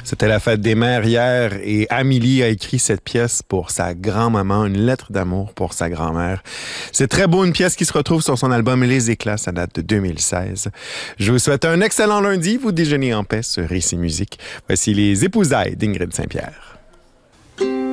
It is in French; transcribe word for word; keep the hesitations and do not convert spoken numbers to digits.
C'était la fête des mères hier et Amélie a écrit cette pièce pour sa grand-maman, une lettre d'amour pour sa grand-mère. C'est très beau, une pièce qui se retrouve sur son album Les Éclats, ça date de deux mille seize. Je vous souhaite un excellent lundi, vous déjeunez en paix sur Ici Musique. Voici les épousailles d'Ingrid Saint-Pierre.